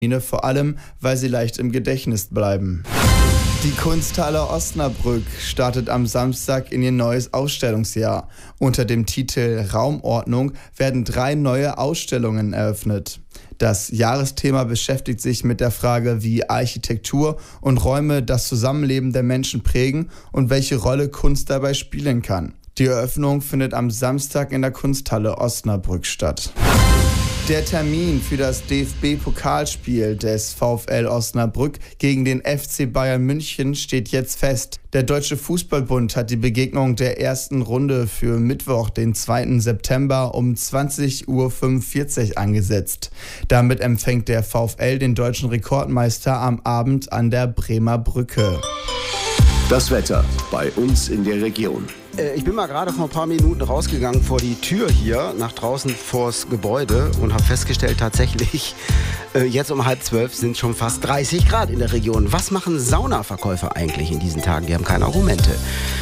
vor allem, weil sie leicht im Gedächtnis bleiben. Die Kunsthalle Osnabrück startet am Samstag in ihr neues Ausstellungsjahr. Unter dem Titel Raumordnung werden 3 neue Ausstellungen eröffnet. Das Jahresthema beschäftigt sich mit der Frage, wie Architektur und Räume das Zusammenleben der Menschen prägen und welche Rolle Kunst dabei spielen kann. Die Eröffnung findet am Samstag in der Kunsthalle Osnabrück statt. Der Termin für das DFB-Pokalspiel des VfL Osnabrück gegen den FC Bayern München steht jetzt fest. Der Deutsche Fußballbund hat die Begegnung der ersten Runde für Mittwoch, den 2. September um 20:45 Uhr angesetzt. Damit empfängt der VfL den deutschen Rekordmeister am Abend an der Bremer Brücke. Das Wetter bei uns in der Region. Ich bin mal gerade vor ein paar Minuten rausgegangen vor die Tür hier, nach draußen vors Gebäude und habe festgestellt, tatsächlich, jetzt um 11:30 sind schon fast 30 Grad in der Region. Was machen Saunaverkäufer eigentlich in diesen Tagen? Die haben keine Argumente.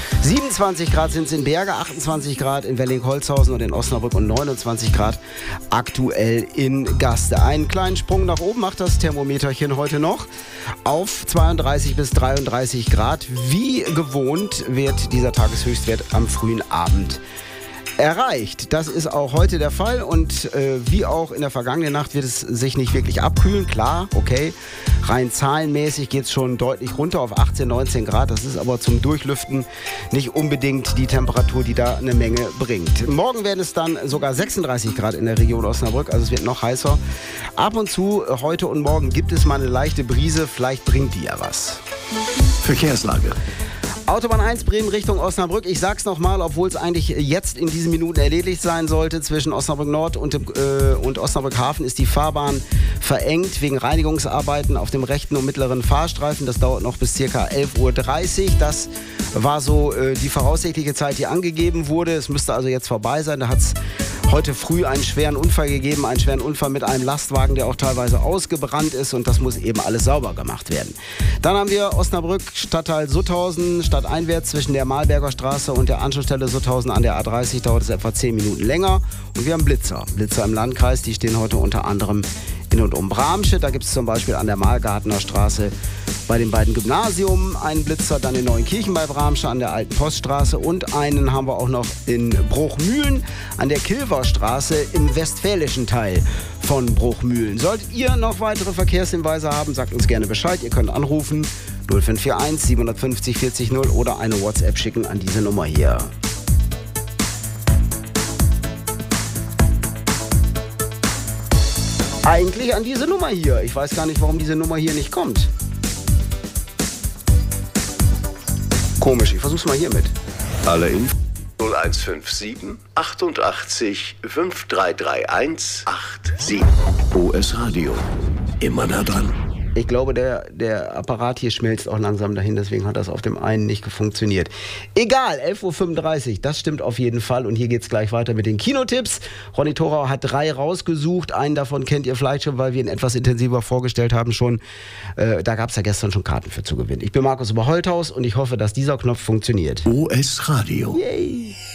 27 Grad sind es in Berge, 28 Grad in Welling-Holzhausen und in Osnabrück und 29 Grad aktuell in Gaste. Einen kleinen Sprung nach oben macht das Thermometerchen heute noch auf 32 bis 33 Grad. Wie gewohnt wird dieser Tageshöchstwert am frühen Abend erreicht. Das ist auch heute der Fall und wie auch in der vergangenen Nacht wird es sich nicht wirklich abkühlen. Klar, okay, rein zahlenmäßig geht es schon deutlich runter auf 18, 19 Grad. Das ist aber zum Durchlüften nicht unbedingt die Temperatur, die da eine Menge bringt. Morgen werden es dann sogar 36 Grad in der Region Osnabrück, also es wird noch heißer. Ab und zu, heute und morgen, gibt es mal eine leichte Brise, vielleicht bringt die ja was. Verkehrslage. Autobahn 1 Bremen Richtung Osnabrück. Ich sag's nochmal, obwohl es eigentlich jetzt in diesen Minuten erledigt sein sollte. Zwischen Osnabrück Nord und Osnabrück Hafen ist die Fahrbahn verengt wegen Reinigungsarbeiten auf dem rechten und mittleren Fahrstreifen. Das dauert noch bis ca. 11:30 Uhr. Das war so die voraussichtliche Zeit, die angegeben wurde. Es müsste also jetzt vorbei sein. Da hat's heute früh einen schweren Unfall gegeben. Einen schweren Unfall mit einem Lastwagen, der auch teilweise ausgebrannt ist. Und das muss eben alles sauber gemacht werden. Dann haben wir Osnabrück, Stadtteil Sutthausen, stadteinwärts zwischen der Malberger Straße und der Anschlussstelle Sutthausen an der A30 dauert es etwa 10 Minuten länger. Und wir haben Blitzer im Landkreis, die stehen heute unter anderem in und um Bramsche. Da gibt es zum Beispiel an der Malgartner Straße bei den beiden Gymnasien einen Blitzer, dann in Neuenkirchen bei Bramsche an der Alten Poststraße und einen haben wir auch noch in Bruchmühlen an der Kilverstraße im westfälischen Teil von Bruchmühlen. Solltet ihr noch weitere Verkehrshinweise haben, sagt uns gerne Bescheid. Ihr könnt anrufen 0541 750 40 0 oder eine WhatsApp schicken an diese Nummer hier. Eigentlich an diese Nummer hier. Ich weiß gar nicht, warum diese Nummer hier nicht kommt. Komisch, ich versuch's mal hiermit. Alle Info 0157 88 5331 87. OS Radio. Immer nah dran. Ich glaube, der Apparat hier schmilzt auch langsam dahin, deswegen hat das auf dem einen nicht funktioniert. Egal, 11:35 Uhr, das stimmt auf jeden Fall. Und hier geht's gleich weiter mit den Kinotipps. Ronny Thorau hat 3 rausgesucht. Einen davon kennt ihr vielleicht schon, weil wir ihn etwas intensiver vorgestellt haben schon. Da gab's ja gestern schon Karten für zu gewinnen. Ich bin Markus Oberholthaus und ich hoffe, dass dieser Knopf funktioniert. OS Radio. Yay!